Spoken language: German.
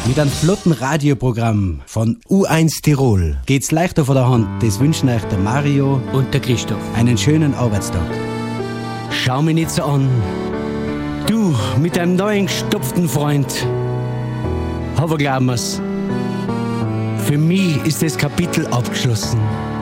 Mit einem flotten Radioprogramm von U1 Tirol geht's leichter von der Hand. Das wünschen euch der Mario und der Christoph. Einen schönen Arbeitstag. Schau mich nicht so an. Du mit deinem neuen gestopften Freund. Aber glauben wir's, für mich ist das Kapitel abgeschlossen.